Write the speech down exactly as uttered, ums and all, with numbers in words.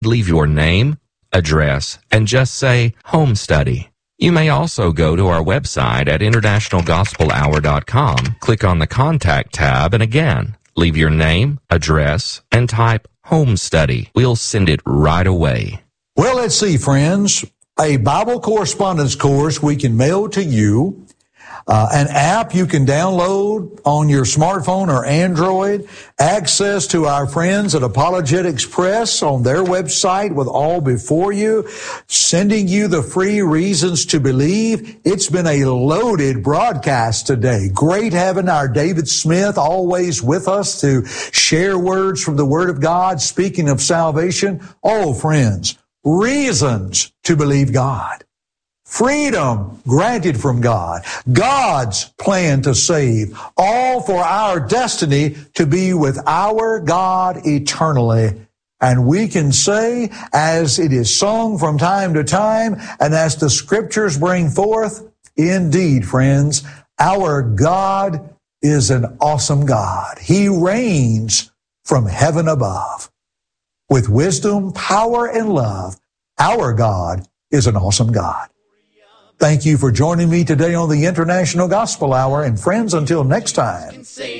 Leave your name, address, and just say Home Study. You may also go to our website at international gospel hour dot com, click on the Contact tab, and again, leave your name, address, and type Home Study. We'll send it right away. Well, let's see, friends. A Bible correspondence course we can mail to you. Uh, an app you can download on your smartphone or Android. Access to our friends at Apologetics Press on their website with all before you. Sending you the free reasons to believe. It's been a loaded broadcast today. Great having our David Smith always with us to share words from the Word of God. Speaking of salvation, oh, friends, reasons to believe God. Freedom granted from God. God's plan to save. All for our destiny to be with our God eternally. And we can say, as it is sung from time to time, and as the Scriptures bring forth, indeed, friends, our God is an awesome God. He reigns from heaven above. With wisdom, power, and love, our God is an awesome God. Thank you for joining me today on the International Gospel Hour. And friends, until next time,